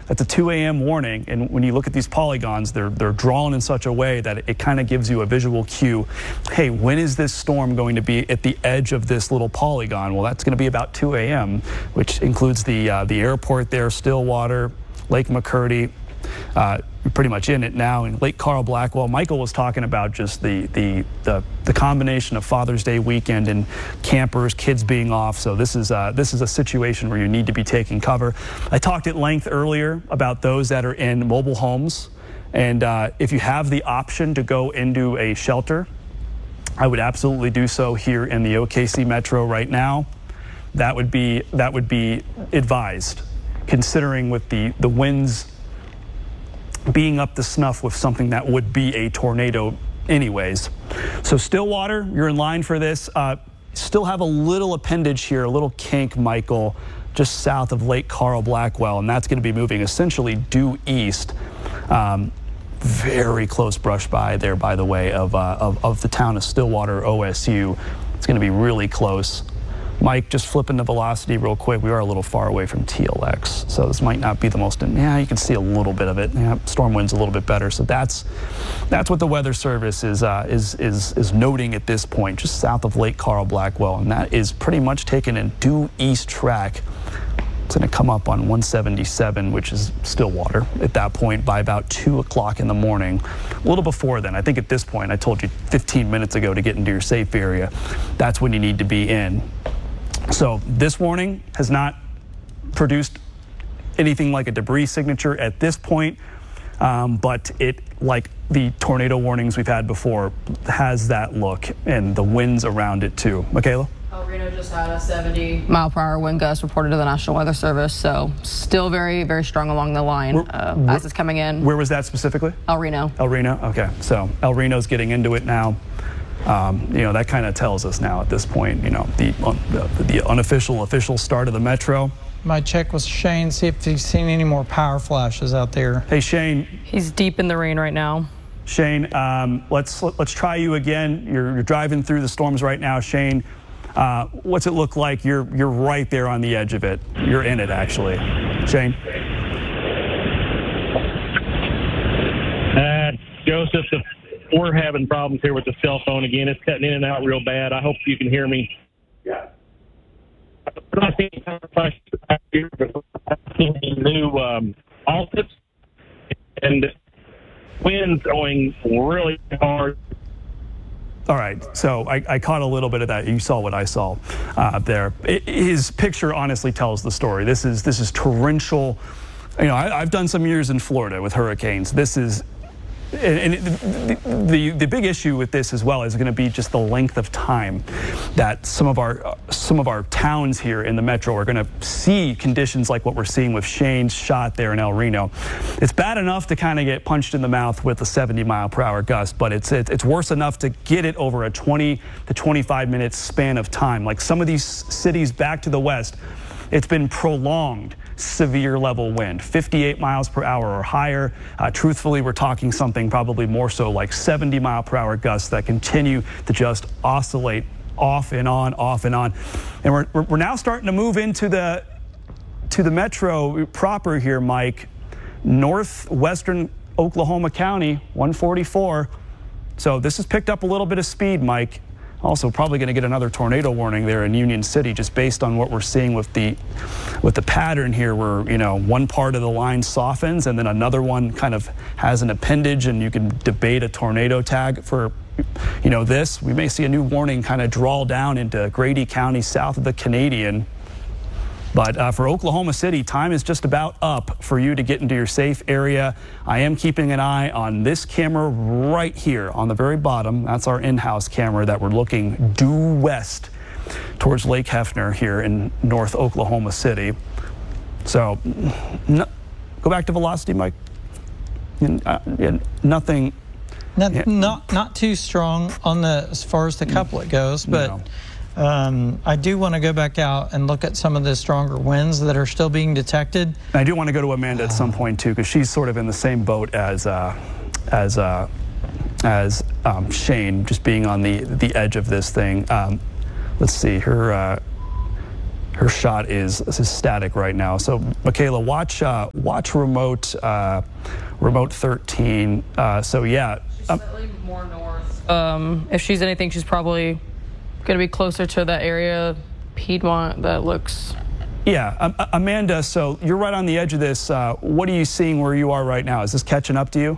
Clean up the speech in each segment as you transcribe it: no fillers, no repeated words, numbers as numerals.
That's a 2 a.m. warning, and when you look at these polygons, they're drawn in such a way that it kind of gives you a visual cue. Hey, when is this storm going to be at the edge of this little polygon? Well, that's going to be about 2 a.m., which includes the airport there, Stillwater, Lake McCurdy. You're pretty much in it now. In Lake Carl Blackwell, Michael was talking about just the combination of Father's Day weekend and campers, kids being off. So this is a situation where you need to be taking cover. I talked at length earlier about those that are in mobile homes, and if you have the option to go into a shelter, I would absolutely do so here in the OKC Metro right now. That would be advised, considering with the winds being up to snuff with something that would be a tornado anyways. So Stillwater, you're in line for this. Still have a little appendage here, a little kink, Michael, just south of Lake Carl Blackwell, and that's going to be moving essentially due east. Very close brush by there, by the way, of the town of Stillwater, OSU. It's going to be really close. Mike, just flipping the velocity real quick. We are a little far away from TLX, so this might not be the most. Yeah, you can see a little bit of it. Yeah, storm wind's a little bit better. So that's what the Weather Service is noting at this point, just south of Lake Carl Blackwell, and that is pretty much taken in due east track. It's going to come up on 177, which is Stillwater at that point by about 2 o'clock in the morning. A little before then, I think at this point, I told you 15 minutes ago to get into your safe area. That's when you need to be in. So this warning has not produced anything like a debris signature at this point, but it, like the tornado warnings we've had before, has that look, and the winds around it too. Michaela? El Reno just had a 70-mile-per-hour wind gust reported to the National Weather Service, so still very, very strong along the line as it's coming in. Where was that specifically? El Reno. El Reno, okay. So El Reno's getting into it now. That kind of tells us now at this point, the unofficial, official start of the Metro. Might check with Shane, see if he's seen any more power flashes out there. Hey, Shane. He's deep in the rain right now. Shane, let's try you again. You're driving through the storms right now, Shane. What's it look like? You're right there on the edge of it. You're in it, actually. Shane. Joseph, we're having problems here with the cell phone again. It's cutting in and out real bad. I hope you can hear me. Yeah. I'm not seeing any new Altus, and winds going really hard. All right, so I caught a little bit of that. You saw what I saw up there. His picture honestly tells the story. This is torrential. I've done some years in Florida with hurricanes. This is. And the big issue with this as well is going to be just the length of time that some of our towns here in the Metro are going to see conditions like what we're seeing with Shane's shot there in El Reno. It's bad enough to kind of get punched in the mouth with a 70-mile-per-hour gust, but it's worse enough to get it over a 20 to 25 minute span of time. Like some of these cities back to the west, it's been prolonged severe level wind, 58 miles per hour or higher. Truthfully, we're talking something probably more so like 70-mile-per-hour gusts that continue to just oscillate off and on, off and on. And we're now starting to move into the Metro proper here, Mike. Northwestern Oklahoma County, 144. So this has picked up a little bit of speed, Mike. Also probably going to get another tornado warning there in Union City, just based on what we're seeing with the pattern here, where one part of the line softens and then another one kind of has an appendage, and you can debate a tornado tag for this. We may see a new warning kind of draw down into Grady County south of the Canadian. But for Oklahoma City, time is just about up for you to get into your safe area. I am keeping an eye on this camera right here on the very bottom. That's our in-house camera that we're looking due west towards Lake Hefner here in North Oklahoma City. So go back to velocity, Mike. Nothing. Not too strong on as far as the couplet goes, but. No. I do want to go back out and look at some of the stronger winds that are still being detected. I do want to go to Amanda at some point too, because she's sort of in the same boat as Shane, just being on the edge of this thing. Let's see, her her shot is static right now. So Michaela, watch remote 13. So yeah, she's slightly more north. If she's anything, she's probably going to be closer to that area, Piedmont. That looks. Yeah, Amanda. So you're right on the edge of this. What are you seeing where you are right now? Is this catching up to you?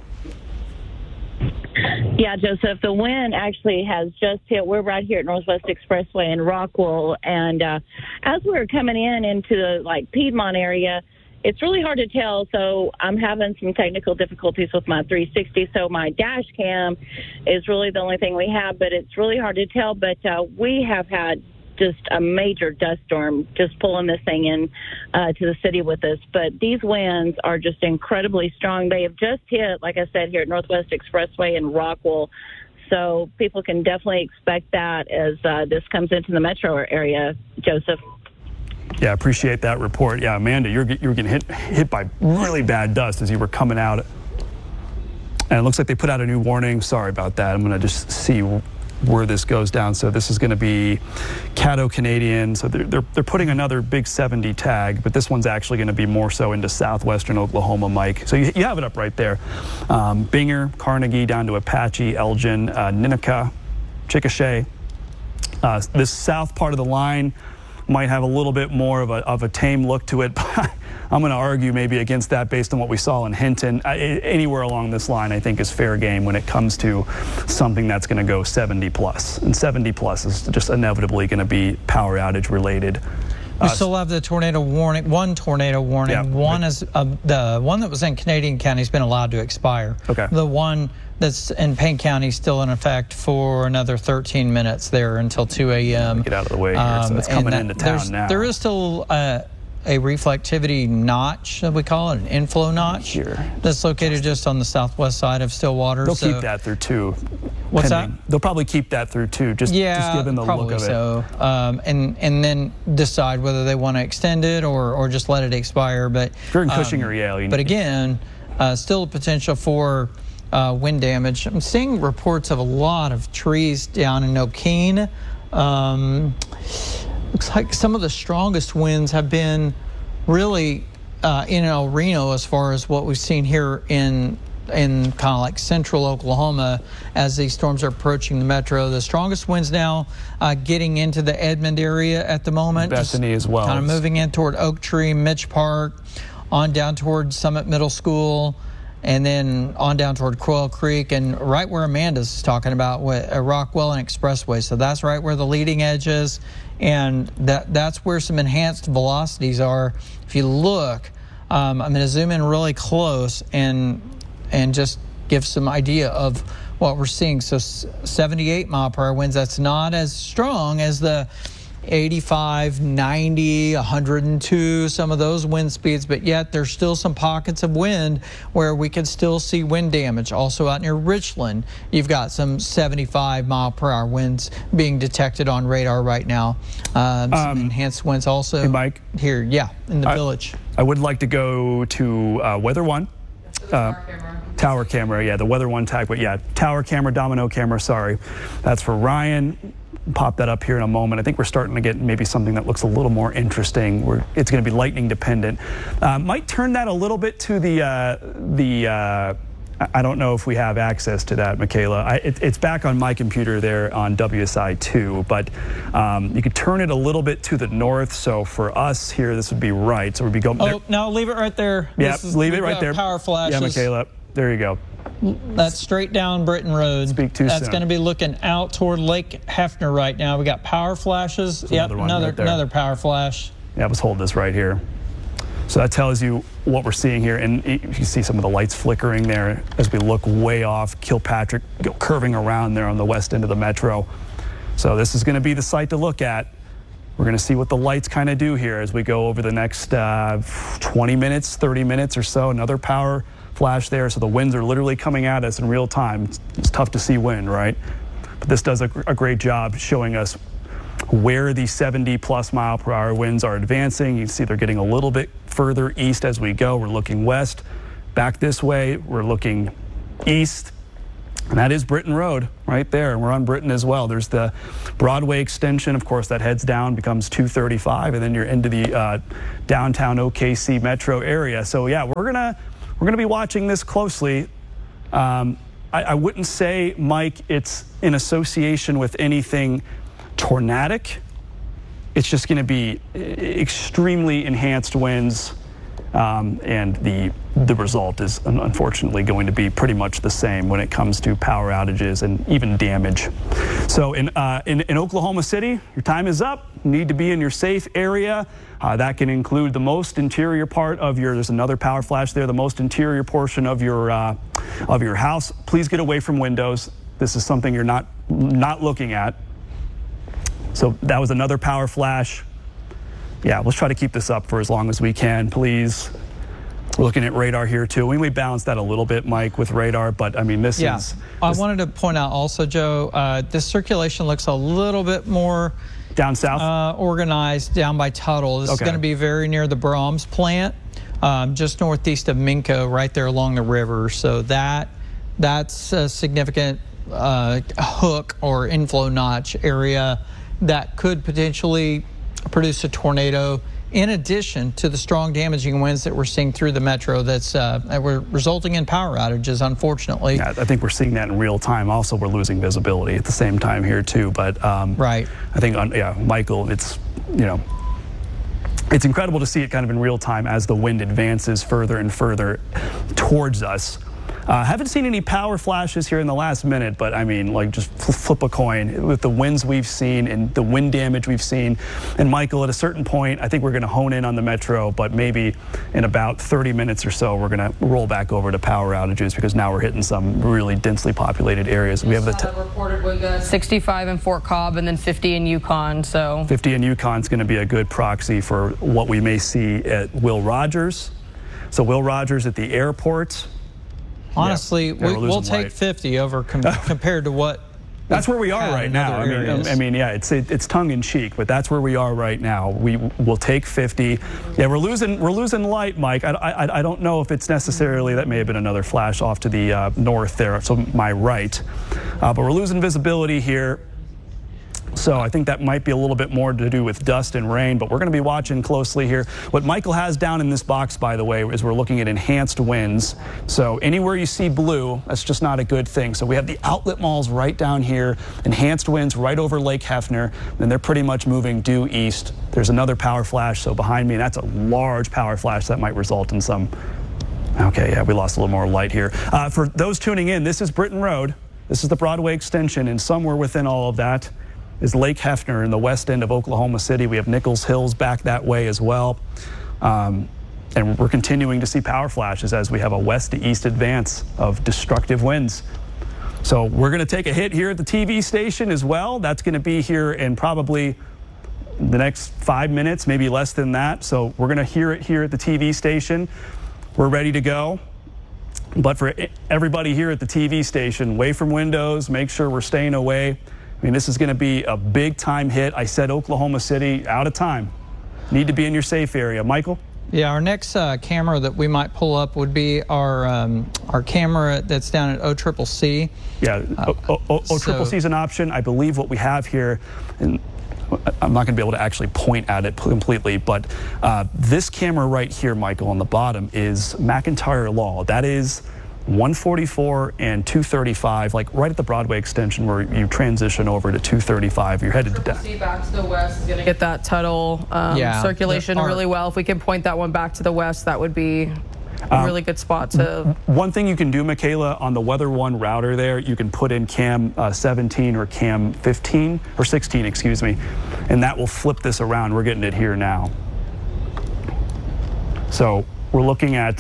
Yeah, Joseph, the wind actually has just hit. We're right here at Northwest Expressway in Rockwell, and as we're coming into the Piedmont area, it's really hard to tell. So I'm having some technical difficulties with my 360. So my dash cam is really the only thing we have, but it's really hard to tell. But we have had just a major dust storm just pulling this thing in to the city with us. But these winds are just incredibly strong. They have just hit, like I said, here at Northwest Expressway in Rockwell. So people can definitely expect that as this comes into the metro area, Joseph. Yeah, appreciate that report. Yeah, Amanda, you were getting hit by really bad dust as you were coming out. And it looks like they put out a new warning. Sorry about that. I'm going to just see where this goes down. So this is going to be Caddo Canadian. So they're putting another big 70 tag, but this one's actually going to be more so into southwestern Oklahoma, Mike. So you have it up right there. Binger, Carnegie down to Apache, Elgin, Ninnekah, Chickasha. This south part of the line might have a little bit more of a tame look to it, but I'm going to argue maybe against that based on what we saw in Hinton. Anywhere along this line, I think, is fair game when it comes to something that's going to go 70 plus. And 70 plus is just inevitably going to be power outage related. We still have the tornado warning, one tornado warning. Yeah, one right. is the one that was in Canadian County has been allowed to expire. Okay. The one that's in Payne County is still in effect for another 13 minutes there until 2 a.m. Get out of the way here. So it's coming into town now. There is still a reflectivity notch, we call it, an inflow notch here that's located just on the southwest side of Stillwater. They'll keep that through too. What's pending. that? They'll probably keep that through too. Just given the look of it. So. And then decide whether they want to extend it or just let it expire. But if you're in Cushing or Yale, but again, still a potential for wind damage. I'm seeing reports of a lot of trees down in Okeen. Looks like some of the strongest winds have been really in El Reno as far as what we've seen here in kind of like central Oklahoma as these storms are approaching the metro. The strongest winds now getting into the Edmond area at the moment. Bethany as well. Kind of moving in toward Oak Tree, Mitch Park, on down toward Summit Middle School, and then on down toward Quail Creek, and right where Amanda's talking about with Rockwell and Expressway. So that's right where the leading edge is, and that's where some enhanced velocities are. If you look, I'm going to zoom in really close and just give some idea of what we're seeing. So 78 mile per hour winds, that's not as strong as the 85, 90, 102, some of those wind speeds, but yet there's still some pockets of wind where we can still see wind damage. Also out near Richland, you've got some 75 mile per hour winds being detected on radar right now. Some enhanced winds also hey Mike, here, in the village. I would like to go to Weather One. Tower camera, the Weather One tag, but tower camera, domino camera, sorry. That's for Ryan. Pop that up here in a moment. I think we're starting to get maybe something that looks a little more interesting. It's going to be lightning dependent. Might turn that a little bit to the I don't know if we have access to that, Michaela. It's back on my computer there on WSI2, but you could turn it a little bit to the north. So for us here, this would be right. So we'd be going. Oh, no, leave it right there. Yeah, leave it right there. Power flashes. Yeah, Michaela. There you go. That's straight down Britton Road. Speak too soon. That's going to be looking out toward Lake Hefner right now. We got power flashes. Another power flash. Yeah, let's hold this right here. So that tells you what we're seeing here, and you can see some of the lights flickering there as we look way off Kilpatrick, curving around there on the west end of the metro. So this is going to be the site to look at. We're going to see what the lights kind of do here as we go over the next 20 minutes, 30 minutes or so. Another power flash there, so the winds are literally coming at us in real time. It's tough to see wind, right? But this does a great job showing us where the 70 plus mile per hour winds are advancing. You can see they're getting a little bit further east as we go. We're looking west, back this way. We're looking east. And that is Britton Road right there. And we're on Britton as well. There's the Broadway extension, of course, that heads down, becomes 235, and then you're into the downtown OKC metro area. So yeah, we're gonna be watching this closely. I wouldn't say, Mike, it's in association with anything tornadic. It's just going to be extremely enhanced winds, and the result is unfortunately going to be pretty much the same when it comes to power outages and even damage. So in Oklahoma City, your time is up. You need to be in your safe area. That can include the most interior part of your, there's another power flash there, the most interior portion of your house. Please get away from windows. This is something you're not looking at. So that was another power flash. Yeah, let's try to keep this up for as long as we can, please. We're looking at radar here too. We may balance that a little bit, Mike, with radar, but I mean, this is... I wanted to point out also, Joe, this circulation looks a little bit more... Down south? Organized down by Tuttle. This is going to be very near the Brahms plant, just northeast of Minco, right there along the river. So that's a significant hook or inflow notch area that could potentially produce a tornado, in addition to the strong damaging winds that we're seeing through the metro that were resulting in power outages, unfortunately. Yeah, I think we're seeing that in real time. Also, we're losing visibility at the same time here too. But right. I think, Michael, it's, it's incredible to see it kind of in real time as the wind advances further and further towards us. Haven't seen any power flashes here in the last minute, but I mean, like, just flip a coin with the winds we've seen and the wind damage we've seen. And Michael, at a certain point, I think we're going to hone in on the metro, but maybe in about 30 minutes or so, we're going to roll back over to power outages because now we're hitting some really densely populated areas. We have the reported wind gusts 65 in Fort Cobb and then 50 in Yukon. So 50 in Yukon is going to be a good proxy for what we may see at Will Rogers. So Will Rogers at the airport. Honestly, we'll take 50 over compared to what. That's where we are right now. I mean, yeah, it's tongue in cheek, but that's where we are right now. We will take 50. Yeah, we're losing light, Mike. I don't know if it's necessarily, that may have been another flash off to the north there, so my right, but we're losing visibility here. So I think that might be a little bit more to do with dust and rain, but we're going to be watching closely here. What Michael has down in this box, by the way, is we're looking at enhanced winds. So anywhere you see blue, that's just not a good thing. So we have the outlet malls right down here, enhanced winds right over Lake Hefner, and they're pretty much moving due east. There's another power flash, so behind me, that's a large power flash that might result in some... Okay, yeah, we lost a little more light here. For those tuning in, this is Britton Road. This is the Broadway extension, and somewhere within all of that is Lake Hefner in the west end of Oklahoma City. We have Nichols Hills back that way as well. And we're continuing to see power flashes as we have a west to east advance of destructive winds. So we're going to take a hit here at the TV station as well. That's going to be here in probably the next 5 minutes, maybe less than that. So we're going to hear it here at the TV station. We're ready to go. But for everybody here at the TV station, away from windows, make sure we're staying away. I mean, this is going to be a big-time hit. I said Oklahoma City, out of time. Need to be in your safe area. Michael? Yeah, our next camera that we might pull up would be our camera that's down at OCCC. Yeah, OCCC is an option. I believe what we have here, and I'm not going to be able to actually point at it completely, but this camera right here, Michael, on the bottom is McIntyre Law. That is 144 and 235, like right at the Broadway extension where you transition over to 235. You're headed to death. Back to the west is going to get that Tuttle circulation really well. If we can point that one back to the west, that would be a really good spot to... One thing you can do, Michaela, on the Weather One router there, you can put in cam 17 or cam 15 or 16, excuse me, and that will flip this around. We're getting it here now. So we're looking at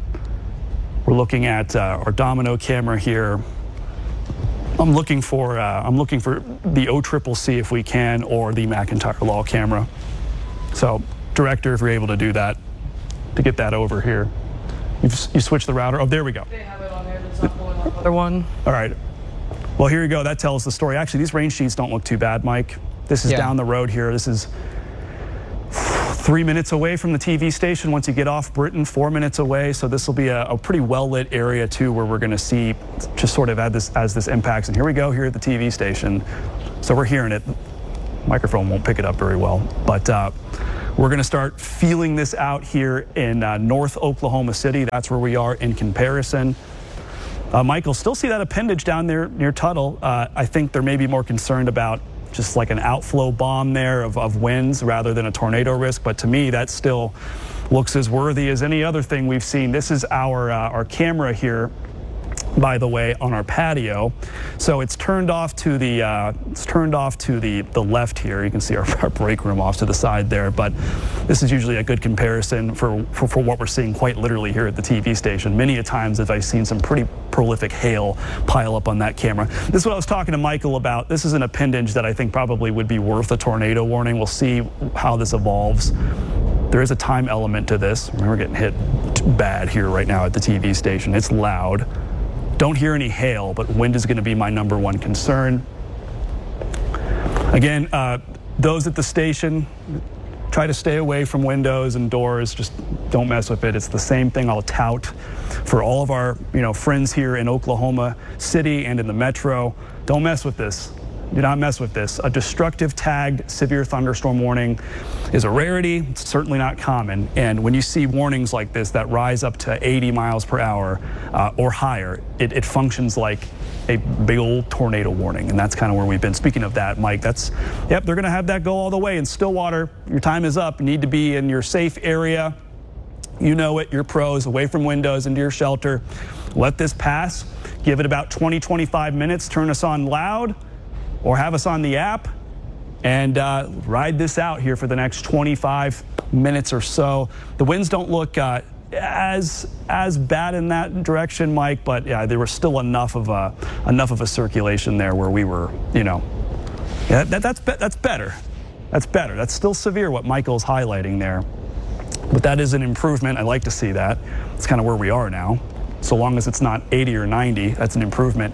our Domino camera here. I'm looking for the OCCC if we can, or the McIntyre Law camera. So, director, if you're able to do that, to get that over here. You switch the router. Oh, there we go. They have it on there. That's not pulling up other one. All right. Well, here you go. That tells the story. Actually, these rain sheets don't look too bad, Mike. This is down the road here. This is 3 minutes away from the TV station once you get off Britain, 4 minutes away. So this will be a pretty well-lit area, too, where we're going to see just sort of as this impacts. And here we go here at the TV station. So we're hearing it. Microphone won't pick it up very well. But we're going to start feeling this out here in North Oklahoma City. That's where we are in comparison. Michael, still see that appendage down there near Tuttle. I think they're maybe more concerned about just like an outflow bomb there of winds rather than a tornado risk. But to me, that still looks as worthy as any other thing we've seen. This is our camera here, by the way, on our patio. So it's turned off to the the left here. You can see our break room off to the side there. But this is usually a good comparison for what we're seeing quite literally here at the TV station. Many a times have I seen some pretty prolific hail pile up on that camera. This is what I was talking to Michael about. This is an appendage that I think probably would be worth a tornado warning. We'll see how this evolves. There is a time element to this. We're getting hit bad here right now at the TV station. It's loud. Don't hear any hail, but wind is going to be my #1 concern. Again, those at the station, try to stay away from windows and doors. Just don't mess with it. It's the same thing I'll tout for all of our friends here in Oklahoma City and in the metro. Don't mess with this. Do not mess with this. A destructive tagged severe thunderstorm warning is a rarity. It's certainly not common. And when you see warnings like this that rise up to 80 miles per hour or higher, it functions like a big old tornado warning. And that's kind of where we've been. Speaking of that, Mike, they're going to have that go all the way in Stillwater. Your time is up. You need to be in your safe area. You know it. You're pros. Away from windows, into your shelter. Let this pass. Give it about 20-25 minutes. Turn us on loud, or have us on the app, and ride this out here for the next 25 minutes or so. The winds don't look as bad in that direction, Mike, but yeah, there was still enough of a circulation there where we were, yeah, that's better. That's better. That's still severe what Michael's highlighting there, but that is an improvement. I like to see that. It's kind of where we are now. So long as it's not 80 or 90, that's an improvement.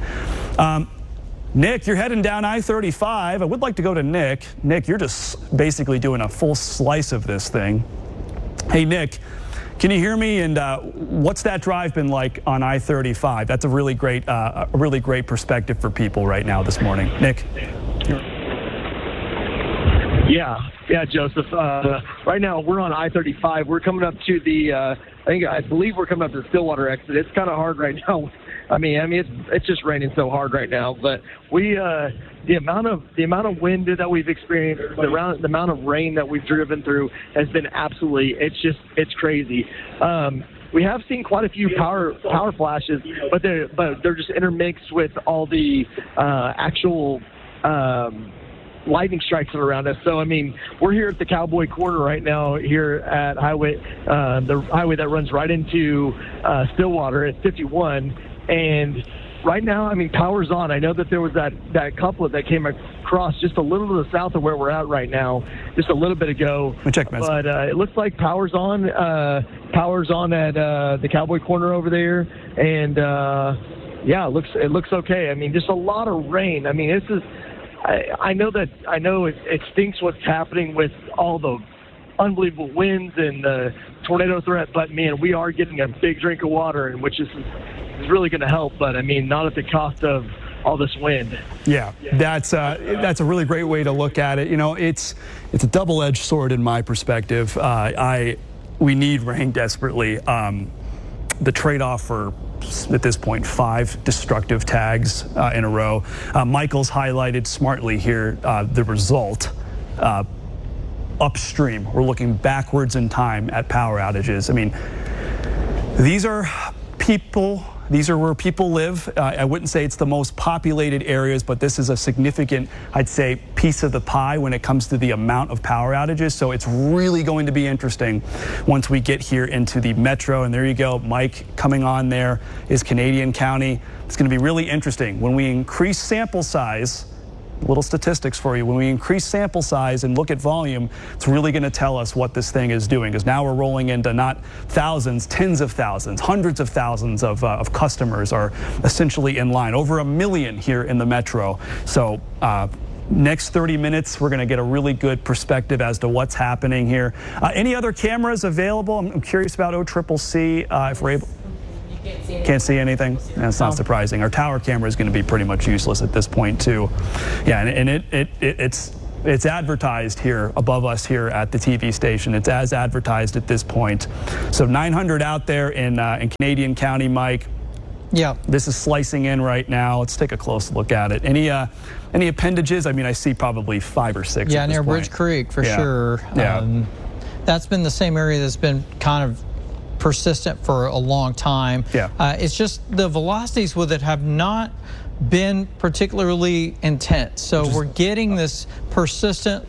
Nick, you're heading down I-35. I would like to go to Nick. Nick, you're just basically doing a full slice of this thing. Hey, Nick, can you hear me? And what's that drive been like on I-35? That's a really great perspective for people right now this morning. Nick. Yeah, Joseph. Right now we're on I-35. We're coming up to the, I believe we're coming up to the Stillwater exit. It's kind of hard right now. I mean, it's just raining so hard right now. But the amount of wind that we've experienced, the amount of rain that we've driven through has been absolutely. It's crazy. We have seen quite a few power flashes, but they're just intermixed with all the actual lightning strikes that are around us. So, I mean, we're here at the Cowboy Corner right now here at the highway that runs right into Stillwater at 51. And right now, I mean, power's on. I know that there was that couplet that came across just a little to the south of where we're at right now, just a little bit ago. Let me check, but it looks like power's on. Power's on at the Cowboy Corner over there. And, yeah, it looks okay. I mean, just a lot of rain. I mean, this is... I know it stinks what's happening with all the unbelievable winds and the tornado threat, but man, we are getting a big drink of water, and which is really going to help. But I mean, not at the cost of all this wind. Yeah, that's a really great way to look at it. It's a double-edged sword in my perspective. We need rain desperately. The trade-off for, at this point, 5 destructive tags in a row. Michael's highlighted smartly here the result. Upstream, we're looking backwards in time at power outages. I mean, these are where people live. I wouldn't say it's the most populated areas, but this is a significant, I'd say, piece of the pie when it comes to the amount of power outages. So it's really going to be interesting once we get here into the metro. And there you go, Mike coming on there is Canadian County. It's going to be really interesting when we increase sample size. Little statistics for you. When we increase sample size and look at volume, it's really going to tell us what this thing is doing, because now we're rolling into not thousands, tens of thousands, hundreds of thousands of customers are essentially in line. Over 1 million here in the metro. So Next 30 minutes, we're going to get a really good perspective as to what's happening here. Any other cameras available? I'm curious about OCCC if we're able. Can't see anything. That's not surprising. Our tower camera is going to be pretty much useless at this point too. Yeah, and it's advertised here above us here at the TV station. It's as advertised at this point. So 900 out there in Canadian County, Mike. Yeah. This is slicing in right now. Let's take a close look at it. Any appendages? I mean, I see probably 5 or 6. Yeah, at this near point. Bridge Creek for sure. Yeah. That's been the same area that's been kind of persistent for a long time. Yeah. It's just the velocities with it have not been particularly intense. So we're getting this persistent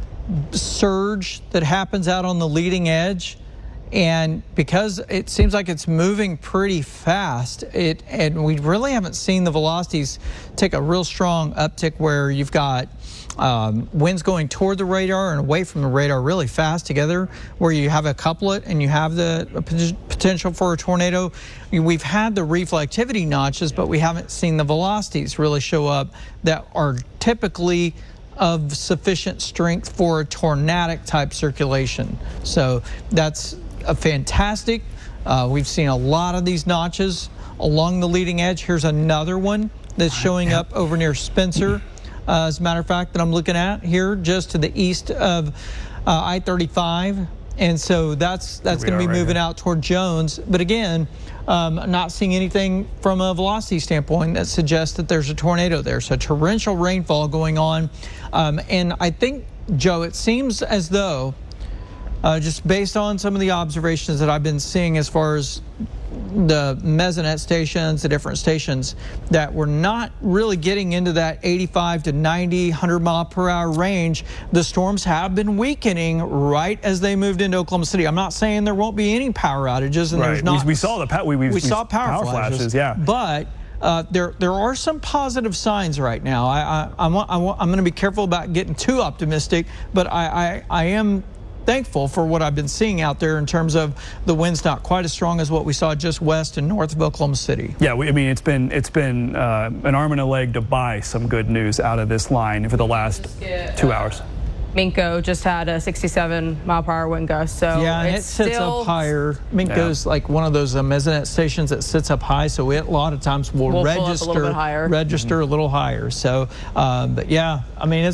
surge that happens out on the leading edge. And because it seems like it's moving pretty fast, and we really haven't seen the velocities take a real strong uptick where you've got winds going toward the radar and away from the radar really fast together, where you have a couplet and you have the potential for a tornado. We've had the reflectivity notches, but we haven't seen the velocities really show up that are typically of sufficient strength for a tornadic type circulation. So that's a fantastic. We've seen a lot of these notches along the leading edge. Here's another one that's showing up over near Spencer. As a matter of fact, that I'm looking at here, just to the east of I-35, and so that's going to be moving out toward Jones. But again, not seeing anything from a velocity standpoint that suggests that there's a tornado there. So torrential rainfall going on, and I think, Joe, it seems as though just based on some of the observations that I've been seeing as far as the mesonet stations, the different stations, that we're not really getting into that 85 to 90, 100 mile per hour range. The storms have been weakening right as they moved into Oklahoma City. I'm not saying there won't be any power outages, and there's not. We saw we saw power flashes, yeah. But there are some positive signs right now. I'm going to be careful about getting too optimistic, but I am thankful for what I've been seeing out there in terms of the winds not quite as strong as what we saw just west and north of Oklahoma City. Yeah, I mean, it's been an arm and a leg to buy some good news out of this line for the last 2 hours. Minco just had a 67 mile per hour wind gust. So yeah, and it sits up higher. Minco's like one of those mesonet stations that sits up high, so it a lot of times will register a little higher. So, but yeah, I mean,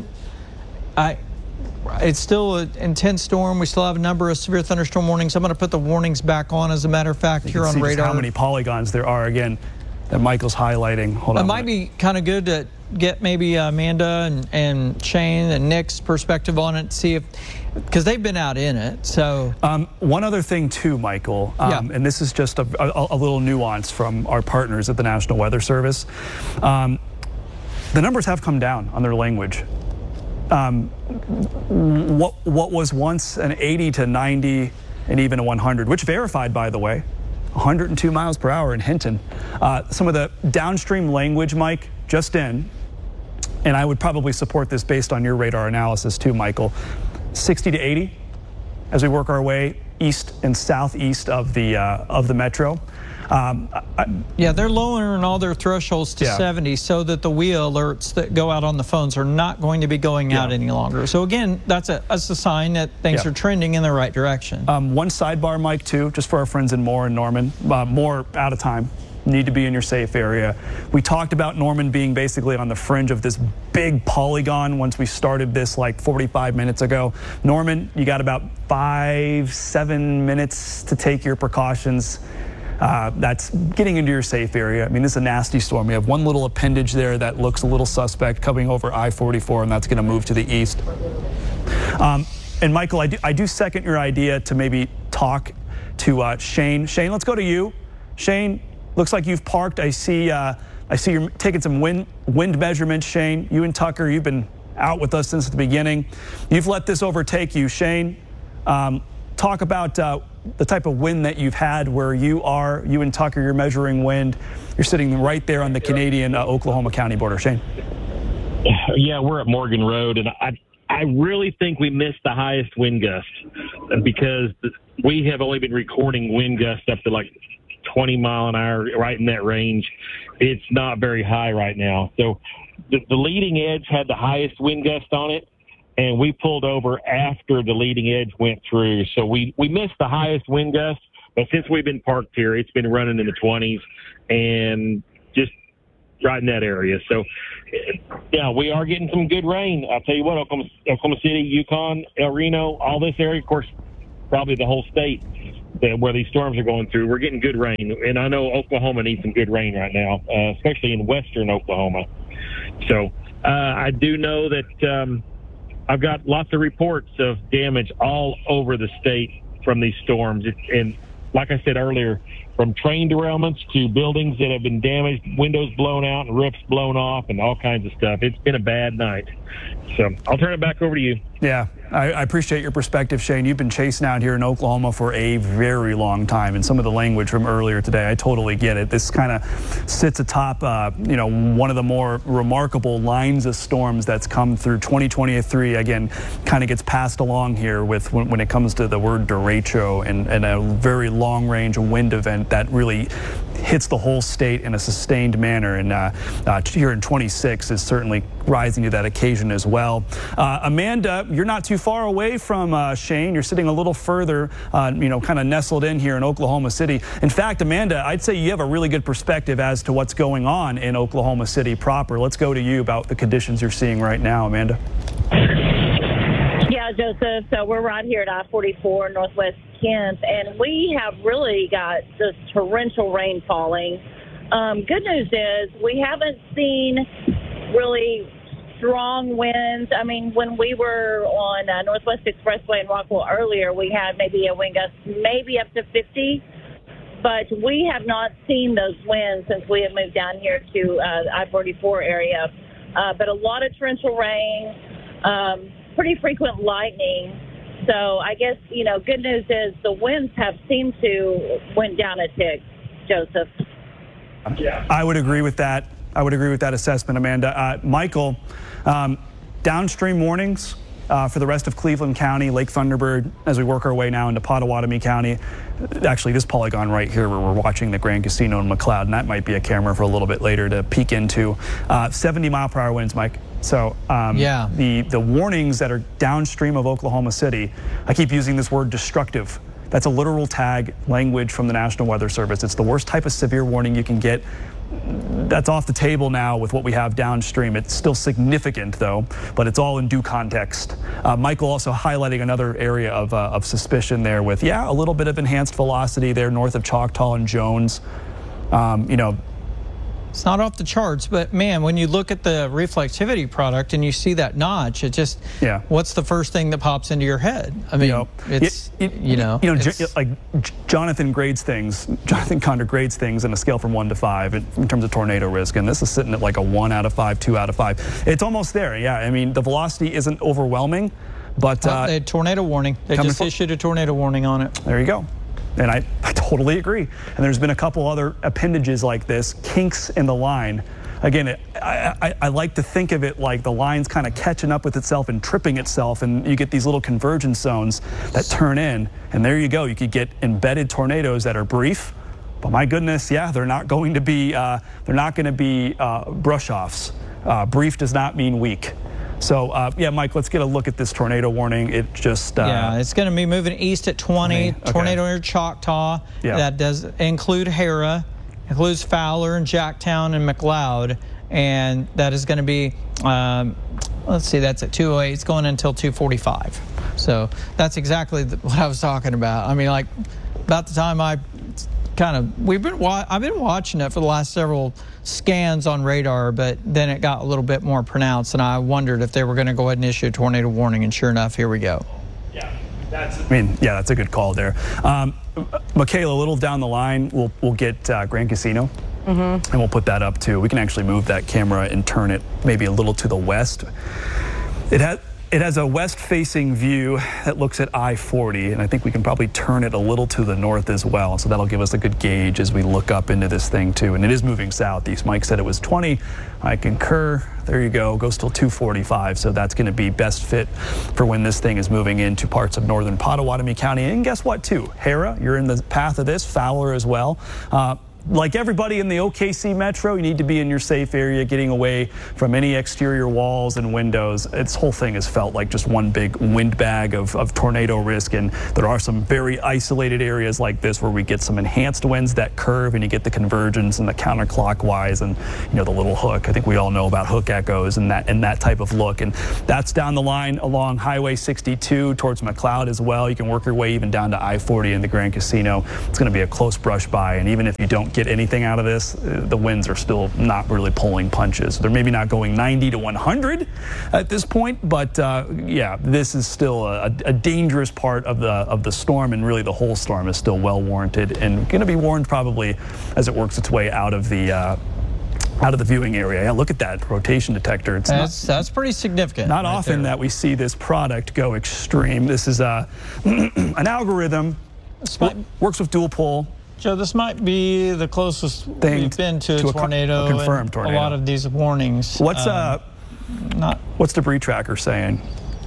it's still an intense storm. We still have a number of severe thunderstorm warnings. I'm going to put the warnings back on, as a matter of fact, here on radar. How many polygons there are again that Michael's highlighting. Hold on. It might be kind of good to get maybe Amanda and Shane and Nick's perspective on it, see if, because they've been out in it. So one other thing too, Michael, and this is just a little nuance from our partners at the National Weather Service. The numbers have come down on their language. What was once an 80 to 90 and even a 100, which verified, by the way, 102 miles per hour in Hinton. Some of the downstream language, Mike, just in, and I would probably support this based on your radar analysis too, Michael, 60 to 80 as we work our way east and southeast of the metro. Yeah, they're lowering all their thresholds to 70 so that the wheel alerts that go out on the phones are not going to be going out any longer. So again, that's a sign that things are trending in the right direction. One sidebar, Mike, too, just for our friends in Moore and Norman. Moore out of time. Need to be in your safe area. We talked about Norman being basically on the fringe of this big polygon once we started this like 45 minutes ago. Norman, you got about 5-7 minutes to take your precautions. That's getting into your safe area. I mean, this is a nasty storm. We have one little appendage there that looks a little suspect coming over I-44, and that's going to move to the east. And Michael, I do second your idea to maybe talk to Shane. Shane, let's go to you. Shane, looks like you've parked. I see you're taking some wind measurements, Shane. You and Tucker, you've been out with us since the beginning. You've let this overtake you, Shane. Talk about the type of wind that you've had where you and Tucker, you're measuring wind. You're sitting right there on the Canadian-Oklahoma County border. Shane. Yeah, we're at Morgan Road, and I really think we missed the highest wind gust because we have only been recording wind gusts up to like 20 mile an hour, right in that range. It's not very high right now. So the leading edge had the highest wind gust on it, and we pulled over after the leading edge went through. So we missed the highest wind gust, but since we've been parked here, it's been running in the 20s and just right in that area. So, yeah, we are getting some good rain. I'll tell you what, Oklahoma City, Yukon, El Reno, all this area, of course, probably the whole state where these storms are going through, we're getting good rain. And I know Oklahoma needs some good rain right now, especially in western Oklahoma. So I do know that I've got lots of reports of damage all over the state from these storms. And like I said earlier, from train derailments to buildings that have been damaged, windows blown out and roofs blown off and all kinds of stuff. It's been a bad night. So I'll turn it back over to you. Yeah, I appreciate your perspective, Shane. You've been chasing out here in Oklahoma for a very long time, and some of the language from earlier today, I totally get it. This kind of sits atop, one of the more remarkable lines of storms that's come through 2023. Again, kind of gets passed along here with when it comes to the word derecho and a very long-range wind event that really hits the whole state in a sustained manner, and here in 26 is certainly rising to that occasion as well. Amanda, you're not too far away from Shane. You're sitting a little further, kind of nestled in here in Oklahoma City. In fact, Amanda, I'd say you have a really good perspective as to what's going on in Oklahoma City proper. Let's go to you about the conditions you're seeing right now, Amanda. Yeah, Joseph, so we're right here at I-44 Northwest Kent, and we have really got just torrential rain falling. Good news is we haven't seen really strong winds. I mean, when we were on Northwest Expressway in Rockwell earlier, we had maybe a wind gust maybe up to 50, but we have not seen those winds since we have moved down here to I-44 area. But a lot of torrential rain, pretty frequent lightning. So I guess, good news is the winds have seemed to went down a tick, Joseph. Yeah, I would agree with that. I would agree with that assessment, Amanda. Michael, downstream warnings for the rest of Cleveland County, Lake Thunderbird, as we work our way now into Pottawatomie County. Actually, this polygon right here where we're watching the Grand Casino in McLeod, and that might be a camera for a little bit later to peek into. 70-mile-per-hour winds, Mike. So yeah. The warnings that are downstream of Oklahoma City, I keep using this word destructive. That's a literal tag language from the National Weather Service. It's the worst type of severe warning you can get. That's off the table now with what we have downstream. It's still significant, though, but it's all in due context. Michael also highlighting another area of suspicion there with, a little bit of enhanced velocity there north of Choctaw and Jones. It's not off the charts, but man, when you look at the reflectivity product and you see that notch, it just, what's the first thing that pops into your head? I mean, like Jonathan Condor grades things in a scale from 1 to 5 in terms of tornado risk, and this is sitting at like a 1 out of 5, 2 out of 5. It's almost there, I mean, the velocity isn't overwhelming, but they had tornado warning. They just issued a tornado warning on it. There you go. And I totally agree. And there's been a couple other appendages like this, kinks in the line. Again, I like to think of it like the line's kind of catching up with itself and tripping itself, and you get these little convergence zones that turn in, and there you go. You could get embedded tornadoes that are brief, but my goodness, they're not going to be brush-offs. Brief does not mean weak. So, Mike, let's get a look at this tornado warning. It just... it's going to be moving east at 20. Okay. Tornado near Choctaw. Yeah. That does include Hara, includes Fowler and Jacktown and McLeod. And that is going to be, that's at 2:08. It's going until 2:45. So that's exactly what I was talking about. I mean, like, about the time I've been watching it for the last several scans on radar, but then it got a little bit more pronounced, and I wondered if they were going to go ahead and issue a tornado warning, and sure enough, here we go. That's a good call there. Michaela, a little down the line, we'll get Grand Casino, and we'll put that up too. We can actually move that camera and turn it maybe a little to the west. It has a west-facing view that looks at I-40, and I think we can probably turn it a little to the north as well, so that'll give us a good gauge as we look up into this thing, too. And it is moving southeast. Mike said it was 20. I concur. There you go. Goes till 2:45, so that's going to be best fit for when this thing is moving into parts of northern Pottawatomie County. And guess what, too? Hara, you're in the path of this. Fowler as well. like everybody in the OKC Metro, you need to be in your safe area, getting away from any exterior walls and windows. Its whole thing has felt like just one big windbag of tornado risk, and there are some very isolated areas like this where we get some enhanced winds that curve, and you get the convergence and the counterclockwise, and the little hook. I think we all know about hook echoes and that type of look, and that's down the line along Highway 62 towards McLeod as well. You can work your way even down to I-40 in the Grand Casino. It's going to be a close brush by, and even if you don't get anything out of this, the winds are still not really pulling punches. They're maybe not going 90 to 100 at this point, but yeah, this is still a dangerous part of the storm, and really the whole storm is still well warranted and going to be warned probably as it works its way out of the viewing area. Yeah, look at that rotation detector. That's pretty significant. Not often that we see this product go extreme. This is an algorithm. Works with dual pole. Joe, this might be the closest we've been to a tornado. A confirmed tornado. A lot of these warnings. What's Debris Tracker saying?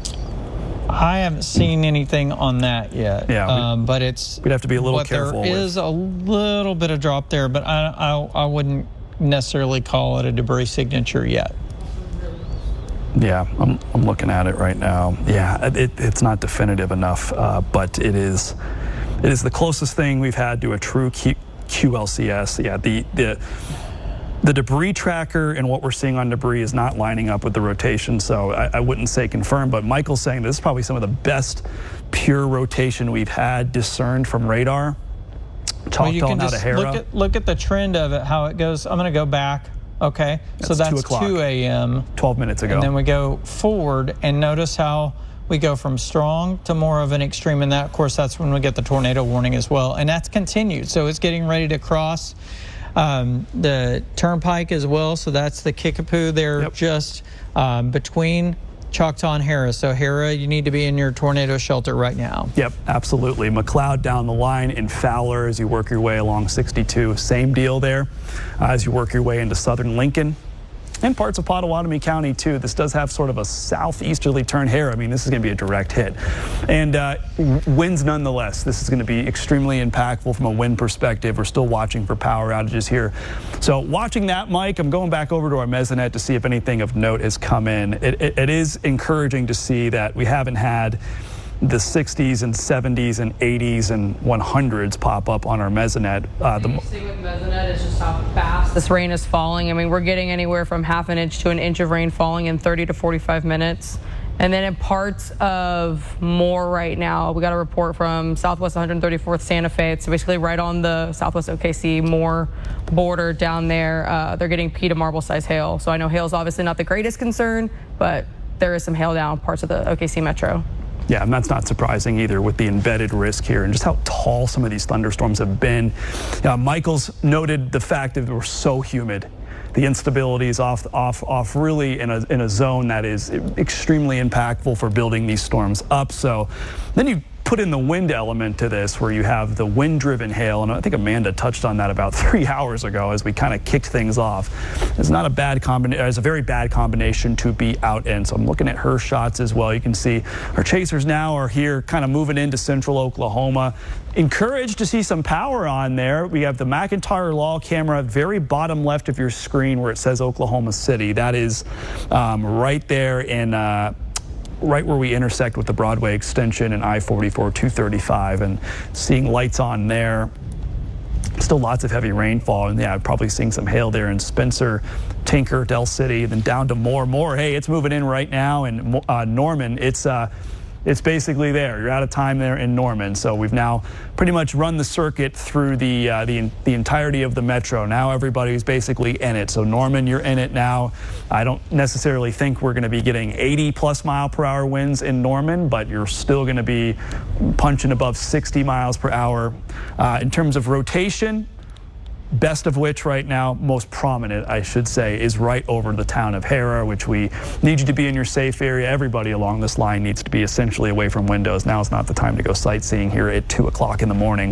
I haven't seen anything on that yet. Yeah, but we'd have to be a little careful. There is a little bit of drop there, but I wouldn't necessarily call it a debris signature yet. Yeah, I'm looking at it right now. Yeah, it's not definitive enough, but it is the closest thing we've had to a true QLCS. Yeah, the debris tracker and what we're seeing on debris is not lining up with the rotation, so I wouldn't say confirmed, but Michael's saying this is probably some of the best pure rotation we've had discerned from radar. Well, you can just look at the trend of it, how it goes. I'm going to go back. Okay, so that's 2 a.m. 12 minutes ago. And then we go forward and notice how we go from strong to more of an extreme. And that, of course, that's when we get the tornado warning as well. And that's continued. So it's getting ready to cross the turnpike as well. So that's the Kickapoo there, just between Choctaw and Harrah. So Harrah, you need to be in your tornado shelter right now. Yep, absolutely. McLeod down the line, in Fowler as you work your way along 62. Same deal there as you work your way into southern Lincoln and parts of Pottawatomie County too. This does have sort of a southeasterly turn here. I mean, this is going to be a direct hit. And winds nonetheless. This is going to be extremely impactful from a wind perspective. We're still watching for power outages here. So watching that, Mike, I'm going back over to our mesonet to see if anything of note has come in. It is encouraging to see that we haven't had the 60s and 70s and 80s and 100s pop up on our mesonet. The thing with mesonet is just how fast this rain is falling. I mean, we're getting anywhere from half an inch to an inch of rain falling in 30 to 45 minutes. And then in parts of Moore right now, we got a report from Southwest 134th Santa Fe. It's basically right on the Southwest OKC Moore border down there. They're getting pea to marble size hail. So I know hail is obviously not the greatest concern, but there is some hail down parts of the OKC Metro. Yeah, and that's not surprising either with the embedded risk here and just how tall some of these thunderstorms have been. Michael's noted the fact that we're so humid. The instability is off really in a zone that is extremely impactful for building these storms up. So then you put in the wind element to this, where you have the wind-driven hail, and I think Amanda touched on that about 3 hours ago as we kind of kicked things off. It's not a bad combination. It's a very bad combination to be out in. So I'm looking at her shots as well. You can see our chasers now are here, kind of moving into central Oklahoma. Encouraged to see some power on there. We have the McIntyre Law camera, very bottom left of your screen where it says Oklahoma City. That is right there in. Right where we intersect with the Broadway extension and I-44 235, and seeing lights on there. Still lots of heavy rainfall, and yeah, probably seeing some hail there in Spencer, Tinker, Del City, then down to Moore. Hey, it's moving in right now, and Norman, it's basically there. You're out of time there in Norman. So we've now pretty much run the circuit through the entirety of the metro. Now everybody's basically in it. So Norman, you're in it now. I don't necessarily think we're going to be getting 80+ mile per hour winds in Norman, but you're still going to be punching above 60 miles per hour. In terms of rotation, best of which right now, most prominent, I should say, is right over the town of Harrah, which we need you to be in your safe area. Everybody along this line needs to be essentially away from windows. Now is not the time to go sightseeing here at 2 o'clock in the morning.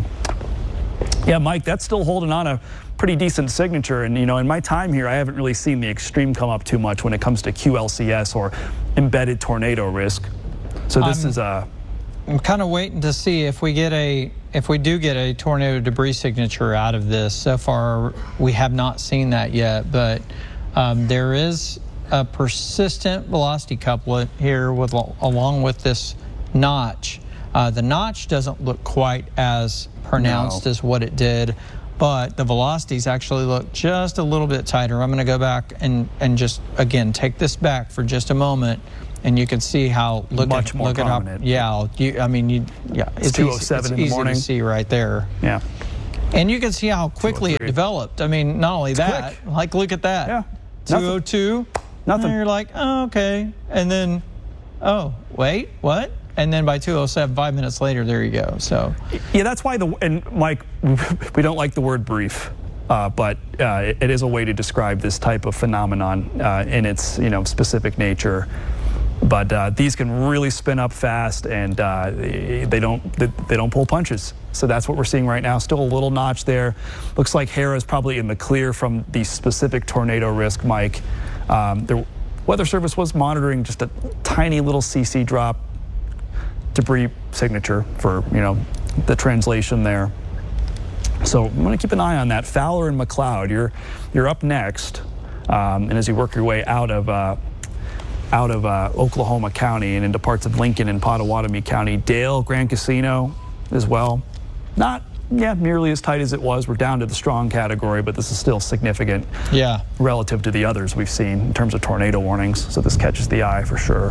Yeah, Mike, that's still holding on a pretty decent signature. And, in my time here, I haven't really seen the extreme come up too much when it comes to QLCS or embedded tornado risk. So this is I'm kind of waiting to see if we do get a tornado debris signature out of this. So far, we have not seen that yet, but there is a persistent velocity couplet here along with this notch. The notch doesn't look quite as pronounced as what it did, but the velocities actually look just a little bit tighter. I'm going to go back and just, again, take this back for just a moment, and you can see how, much more prominent. It's 2:07 in the morning. Easy to see right there. Yeah. And you can see how quickly it developed. I mean, not only that, like, look at that. Yeah. 2:02. Nothing. And you're like, oh, okay. And then, oh, wait, what? And then by 2:07, 5 minutes later, there you go. So, yeah, that's why Mike, we don't like the word brief, but it is a way to describe this type of phenomenon in its specific nature. But these can really spin up fast, and they don't pull punches. So that's what we're seeing right now. Still a little notch there. Looks like Hera is probably in the clear from the specific tornado risk, Mike. The Weather Service was monitoring just a tiny little CC drop debris signature for the translation there. So I'm going to keep an eye on that. Fowler and McLeod, you're up next, and as you work your way out of Oklahoma County and into parts of Lincoln and Pottawatomie County, Dale, Grand Casino as well. Not nearly as tight as it was. We're down to the strong category, but this is still significant relative to the others we've seen in terms of tornado warnings. So this catches the eye for sure.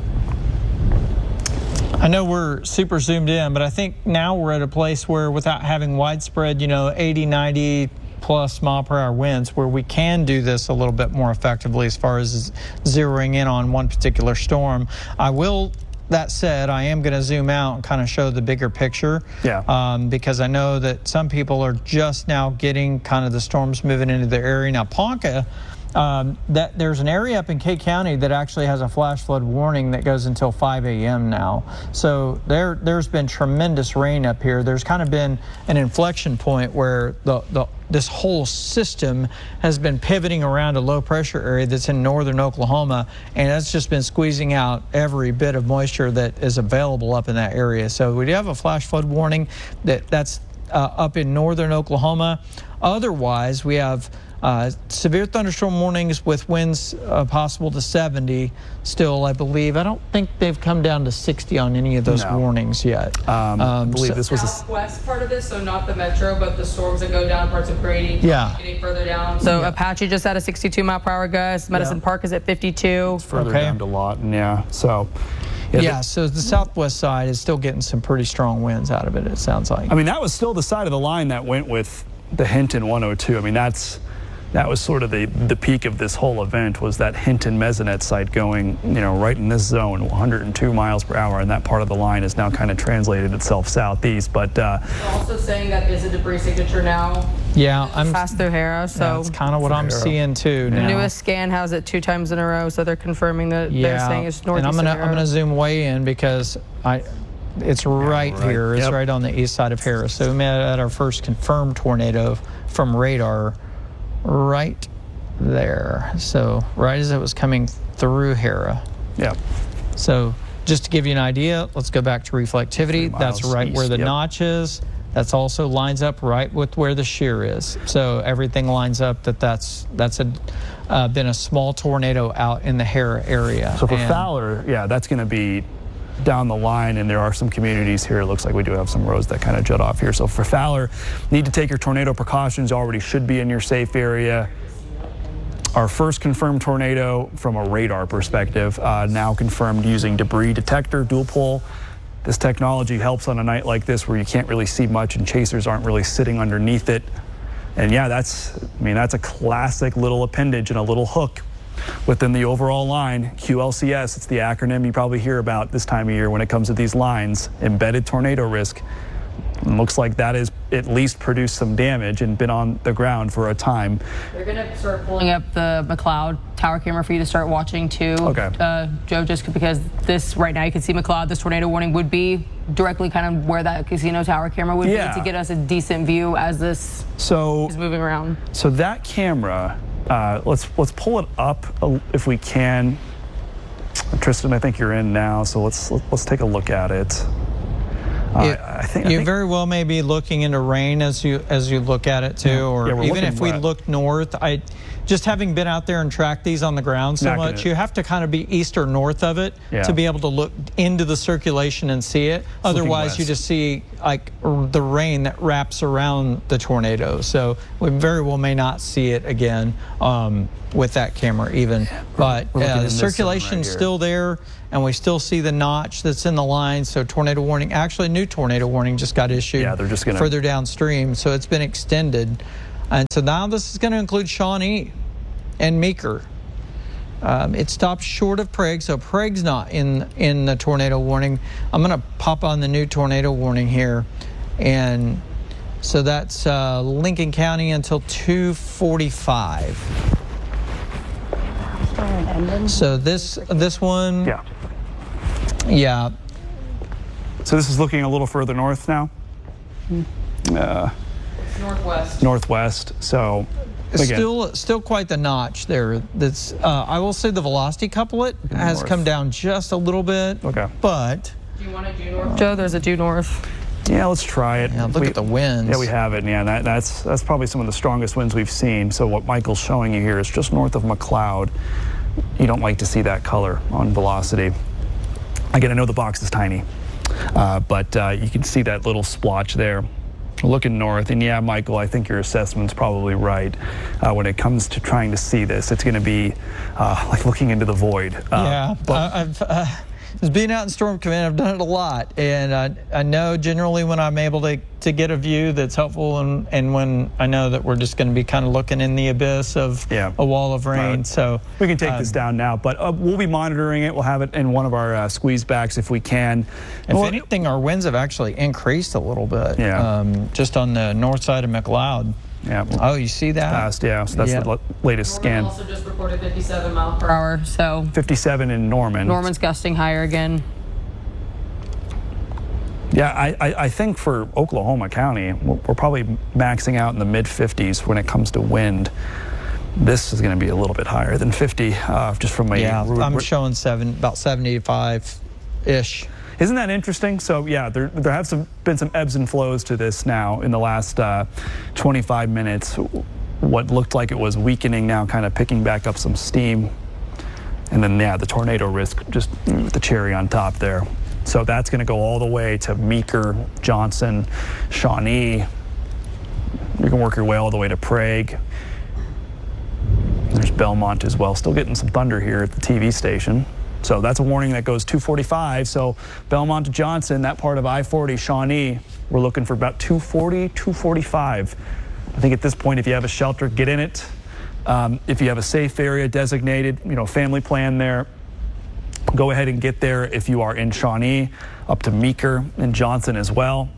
I know we're super zoomed in, but I think now we're at a place where, without having widespread, 80, 90 plus mile per hour winds, where we can do this a little bit more effectively as far as zeroing in on one particular storm. That said, I am going to zoom out and kind of show the bigger picture. Because I know that some people are just now getting kind of the storms moving into their area. Now, Ponca, that there's an area up in Kay County that actually has a flash flood warning that goes until 5 a.m. now. So there's been tremendous rain up here. There's kind of been an inflection point where this whole system has been pivoting around a low pressure area that's in northern Oklahoma, and that's just been squeezing out every bit of moisture that is available up in that area. So we do have a flash flood warning that's up in northern Oklahoma. Otherwise, we have severe thunderstorm warnings with winds possible to 70 still, I believe. I don't think they've come down to 60 on any of those warnings yet. I believe this was the southwest part of this, so not the metro, but the storms that go down parts of Grady, getting further down. So Apache just had a 62 mile per hour gust. Medicine Park is at 52. It's further down to Lawton, so. So the southwest side is still getting some pretty strong winds out of it, it sounds like. I mean, that was still the side of the line that went with the Hinton 102. I mean, that was sort of the peak of this whole event, was that Hinton Mesonet site going, right in this zone, 102 miles per hour, and that part of the line has now kind of translated itself southeast. But they're also saying that is a debris signature now. I'm passed through Hera, so that's kind of what I'm seeing too. The now. newest scan has it 2 times in a row, so they're confirming that they're saying it's northeast. And I'm gonna zoom way in because it's right here. It's right on the east side of Hera. So we had our first confirmed tornado from radar right there. So right as it was coming through Hera. So just to give you an idea, let's go back to reflectivity. That's right where the notch is. That's also lines up right with where the shear is. So everything lines up that's been a small tornado out in the Hera area. So for Fowler, that's going to be down the line, and there are some communities here. It looks like we do have some roads that kind of jut off here. So for Fowler, need to take your tornado precautions. Already should be in your safe area. Our first confirmed tornado from a radar perspective, now confirmed using debris detector, dual pole. This technology helps on a night like this where you can't really see much and chasers aren't really sitting underneath it. And that's a classic little appendage and a little hook within the overall line. QLCS, it's the acronym you probably hear about this time of year when it comes to these lines. Embedded tornado risk. And looks like that has at least produced some damage and been on the ground for a time. They're going to start pulling up the McLeod tower camera for you to start watching too. Joe, just because this right now you can see McLeod, this tornado warning would be directly kind of where that casino tower camera would be to get us a decent view as this is moving around. So that camera, let's pull it up if we can. Tristan, I think you're in now, so let's take a look at it. I think very well may be looking into rain as you look at it too, or even if we look north. Just having been out there and tracked these on the ground so much, you have to kind of be east or north of it to be able to look into the circulation and see it. Otherwise, you just see like the rain that wraps around the tornado. So we very well may not see it again with that camera even. But the circulation's still there, and we still see the notch that's in the line. So tornado warning, actually new tornado warning just got issued they're just gonna... further downstream. So it's been extended. And so now this is going to include Shawnee and Meeker. It stops short of Prague, so Prague's not in the tornado warning. I'm going to pop on the new tornado warning here. And so that's Lincoln County until 2:45. So this one... Yeah. So this is looking a little further north now? Northwest. So again, still quite the notch there. That's I will say the velocity couplet has come down just a little bit. Okay. But do you want to due north, Joe? There's a due north. Yeah, let's try it. Yeah, look at the winds. Yeah, we have it. Yeah, that's probably some of the strongest winds we've seen. So what Michael's showing you here is just north of McLeod. You don't like to see that color on velocity. Again, I know the box is tiny, but you can see that little splotch there. Looking north, and yeah, Michael, I think your assessment's probably right. When it comes to trying to see this, it's going to be like looking into the void. I've being out in Storm Command, I've done it a lot, and I know generally when I'm able to get a view that's helpful, and when I know that we're just going to be kind of looking in the abyss of a wall of rain. So we can take this down now, but we'll be monitoring it. We'll have it in one of our squeeze backs if we can. If anything, our winds have actually increased a little bit. Just on the north side of McLeod. Yeah. Oh, you see that? Fast, yeah. So that's the latest scan. Norman also just recorded 57 miles per hour. So 57 in Norman. Norman's gusting higher again. Yeah, I think for Oklahoma County, we're probably maxing out in the mid-50s when it comes to wind. This is going to be a little bit higher than 50, just from a... Yeah, I'm showing about 75-ish. Isn't that interesting? So yeah, there have been some ebbs and flows to this now in the last 25 minutes. What looked like it was weakening now kind of picking back up some steam. And then the tornado risk, just the cherry on top there. So that's going to go all the way to Meeker, Johnson, Shawnee. You can work your way all the way to Prague. There's Belmont as well. Still getting some thunder here at the TV station. So that's a warning that goes 245. So Belmont to Johnson, that part of I-40, Shawnee, we're looking for about 240, 245. I think at this point, if you have a shelter, get in it. If you have a safe area designated, family plan there, go ahead and get there. If you are in Shawnee, up to Meeker and Johnson as well.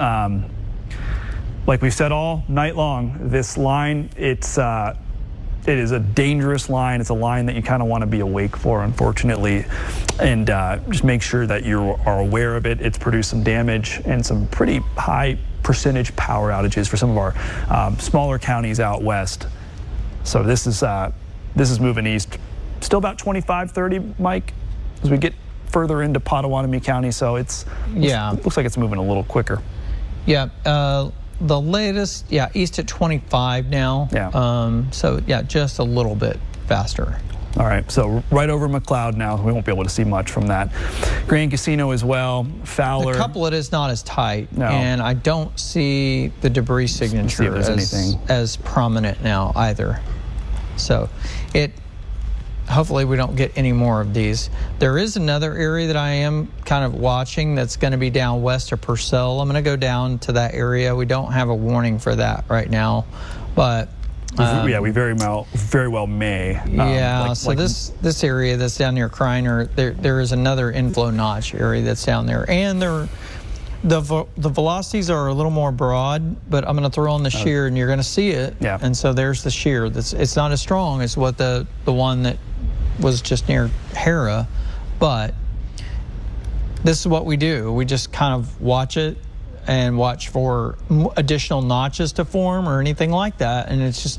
Like we've said all night long, this line, it is a dangerous line. It's a line that you kind of want to be awake for, unfortunately, and just make sure that you are aware of it. It's produced some damage and some pretty high percentage power outages for some of our smaller counties out west. So this is moving east. Still about 25, 30, Mike, as we get further into Potawatomi County. So looks like it's moving a little quicker. Yeah. The latest, east at 25 now. Just a little bit faster. All right, so right over McLeod now. We won't be able to see much from that. Grand Casino as well. Fowler. The couplet is not as tight, and I don't see the debris signature as prominent now either. So hopefully we don't get any more of these. There is another area that I am kind of watching that's going to be down west of Purcell. I'm going to go down to that area. We don't have a warning for that right now, but we very well may. This area that's down near Kreiner, there is another inflow notch area that's down there, and the velocities are a little more broad, but I'm going to throw on the shear, and you're going to see it. Yeah. And so there's the shear. It's not as strong as what the one that was just near Hera, but this is what we do. We just kind of watch it and watch for additional notches to form or anything like that, and it's just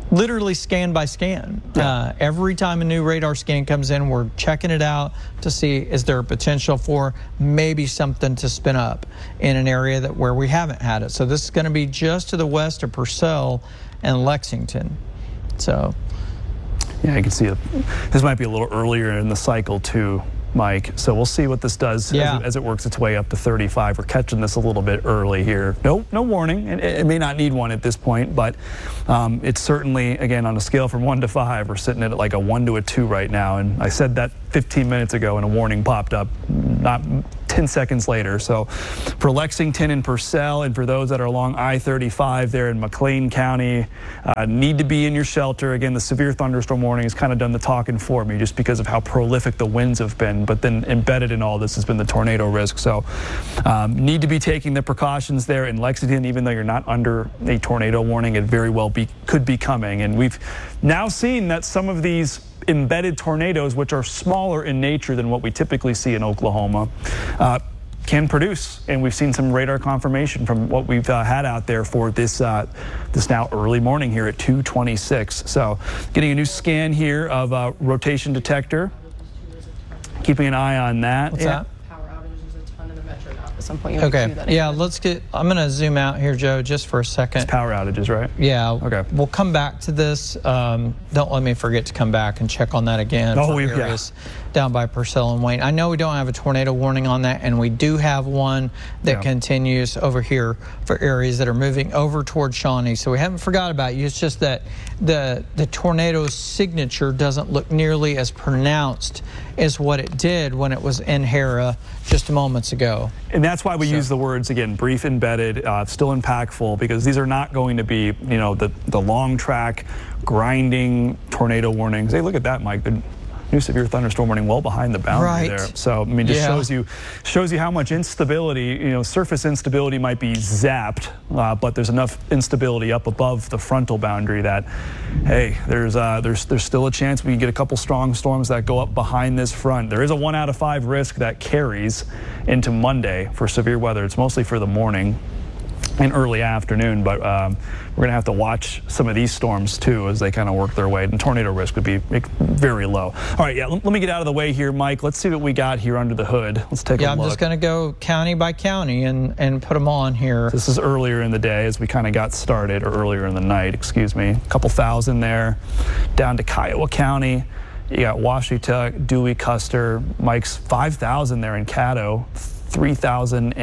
literally scan by scan. Every time a new radar scan comes in, we're checking it out to see is there a potential for maybe something to spin up in an area where we haven't had it. So this is going to be just to the west of Purcell and Lexington. So yeah, you can see it. This might be a little earlier in the cycle too, Mike. So we'll see what this does as it works its way up to 35. We're catching this a little bit early here. No warning. It may not need one at this point, but it's certainly, again, on a scale from 1 to 5, we're sitting at like a 1 to a 2 right now. And I said that 15 minutes ago and a warning popped up not 10 seconds later. So for Lexington and Purcell, and for those that are along I-35 there in McLean County, need to be in your shelter. Again, the severe thunderstorm warning has kind of done the talking for me just because of how prolific the winds have been. But then embedded in all this has been the tornado risk. So need to be taking the precautions there in Lexington, even though you're not under a tornado warning. It very well could be coming. And we've now seen that some of these embedded tornadoes, which are smaller in nature than what we typically see in Oklahoma, can produce, and we've seen some radar confirmation from what we've had out there for this this now early morning here at 2:26. So getting a new scan here of rotation detector, keeping an eye on that. What's that? Power outages a ton in the metro now. At some point, you Okay. Yeah, I'm going to zoom out here, Joe, just for a second. It's power outages, right? Yeah. Okay. We'll come back to this. Don't let me forget to come back and check on that again. Oh, for areas down by Purcell and Wayne. I know we don't have a tornado warning on that, and we do have one that continues over here for areas that are moving over toward Shawnee. So we haven't forgot about you. It's just that the tornado signature doesn't look nearly as pronounced as what it did when it was in Hera just moments ago. And that's why we use the words, again, brief, embedded, still impactful, because these are not going to be, you know, the long track, grinding tornado warnings. Hey, look at that, Mike. The new severe thunderstorm warning well behind the boundary there. So, I mean, just shows you how much instability, you know, surface instability might be zapped, but there's enough instability up above the frontal boundary that, hey, there's still a chance we can get a couple strong storms that go up behind this front. There is a 1 out of 5 risk that carries into Monday for severe weather. It's mostly for the morning and early afternoon, but we're going to have to watch some of these storms too as they kind of work their way, and tornado risk would be very low. All right, let me get out of the way here, Mike. Let's see what we got here under the hood. Let's take a look. I'm just going to go county by county and put them on here. This is earlier in the day as we kind of got started, or earlier in the night, excuse me. A couple thousand there, down to Kiowa County. You got Washita, Dewey, Custer. Mike's 5,000 there in Caddo, 3,000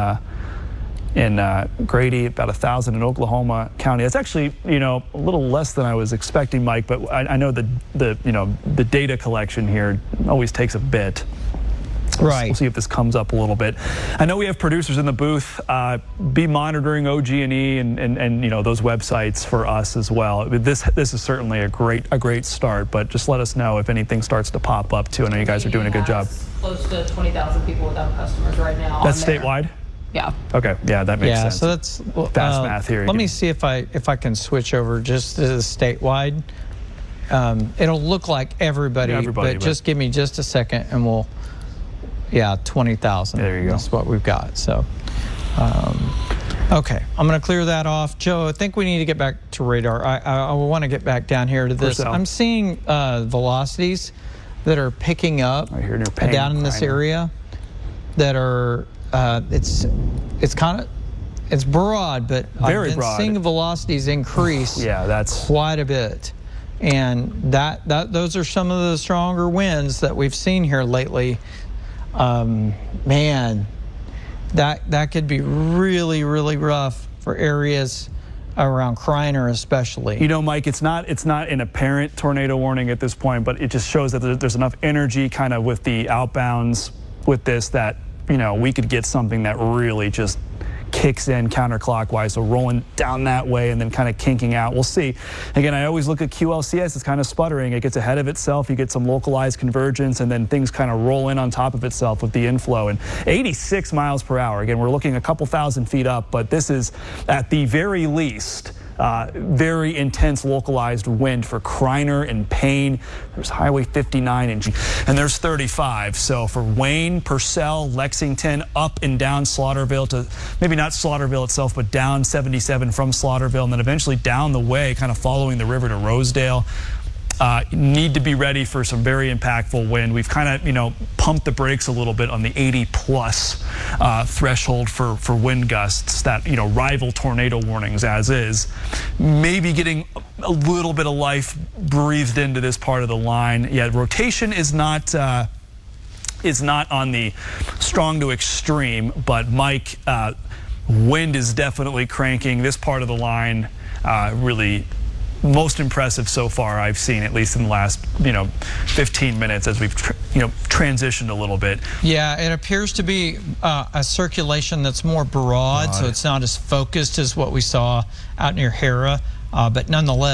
in Grady, about 1,000 in Oklahoma County. That's actually, you know, a little less than I was expecting, Mike, but I know the data collection here always takes a bit. Right. We'll see if this comes up a little bit. I know we have producers in the booth. Be monitoring OG&E and you know, those websites for us as well. This is certainly a great start, but just let us know if anything starts to pop up too. I know you guys are doing a good job. Close to 20,000 people without customers right now. That's statewide? Yeah. Okay. Yeah, that makes sense. So that's fast math here. Let me see if I can switch over just to the statewide. It'll look like everybody, but just give me just a second and we'll. Yeah, 20,000. There you go. That's what we've got. So, okay, I'm going to clear that off. Joe, I think we need to get back to radar. I want to get back down here to this. I'm seeing velocities that are picking up right here near down in this area that are. It's broad, but very I've been broad. seeing velocities increase. Yeah, that's quite a bit. And those are some of the stronger winds that we've seen here lately. Man, that could be really, really rough for areas around Kreiner especially. You know, Mike, it's not an apparent tornado warning at this point, but it just shows that there's enough energy kind of with the outbounds with this that, you know, we could get something that really just kicks in counterclockwise, so rolling down that way and then kind of kinking out. We'll see. Again, I always look at QLCS, it's kind of sputtering. It gets ahead of itself, you get some localized convergence, and then things kind of roll in on top of itself with the inflow. And 86 miles per hour. Again, we're looking a couple thousand feet up, but this is at the very least very intense localized wind for Kreiner and Payne. There's Highway 59 and there's 35. So for Wayne, Purcell, Lexington, up and down Slaughterville to maybe not Slaughterville itself, but down 77 from Slaughterville, and then eventually down the way, kind of following the river to Rosedale. Need to be ready for some very impactful wind. We've kind of, pumped the brakes a little bit on the 80+ threshold for wind gusts that, rival tornado warnings as is. Maybe getting a little bit of life breathed into this part of the line. Yeah, rotation is not on the strong to extreme, but Mike, wind is definitely cranking. This part of the line really most impressive so far I've seen, at least in the last 15 minutes as we've transitioned a little bit. Yeah, it appears to be a circulation that's more broad, so it's not as focused as what we saw out near Hera, but nonetheless